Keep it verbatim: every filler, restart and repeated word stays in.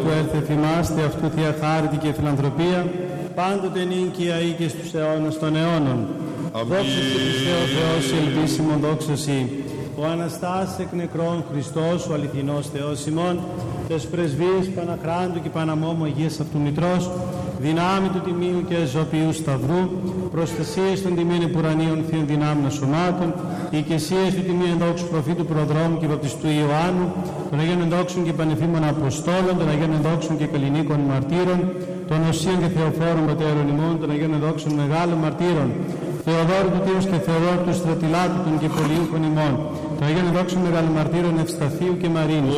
του έλθε θυμάστε αυτού θεία χάρητη και φιλανθρωπία, πάντοτε νίκαια ή και στους αιώνας των αιώνων. Δόξα Συ Χριστέ ο Θεός, ελπίσιμον δόξα Συ. Ο Αναστάς εκ νεκρών Χριστός, ο αληθινός Θεός ημών, τες πρεσβείες Παναχράντου και Παναμόμου Αγίας Αυτού Μητρός, δυνάμει του Τιμίου και Ζωπιού Σταυρού, προστασίες των τιμίων επουρανίων θείων δυνάμεων σωμάτων, οικεσίες του Τιμίου Ενδόξου Προφήτου Προδρόμου και Βαπτιστού Ιωάννου, των Αγίων Ενδόξων και Πανεφήμων Αποστόλων, των Αγίων Ενδόξων και Καλλινίκων Μαρτύρων, των Οσίων και Θεοφόρων Πατέρων ημών, των Αγίων Ενδόξων Μεγάλων Μαρτύρων, Θεοδόρου του Τίμους και Θεοδόρου του Στρατιλάτου των και Πολιούχων ημών, των Αγίων Ενδόξων Μεγαλομαρτύρων Ευσταθίου και Μαρίνου,